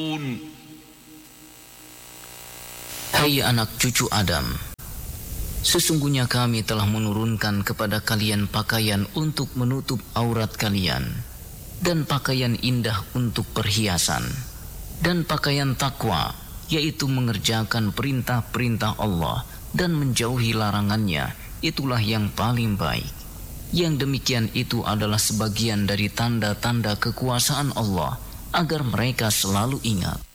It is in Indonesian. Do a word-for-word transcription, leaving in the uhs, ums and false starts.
Hai anak cucu Adam, sesungguhnya kami telah menurunkan kepada kalian pakaian untuk menutup aurat kalian, dan pakaian indah untuk perhiasan, dan pakaian takwa, yaitu mengerjakan perintah-perintah Allah dan menjauhi larangannya, itulah yang paling baik. Yang demikian itu adalah sebagian dari tanda-tanda kekuasaan Allah, agar mereka selalu ingat.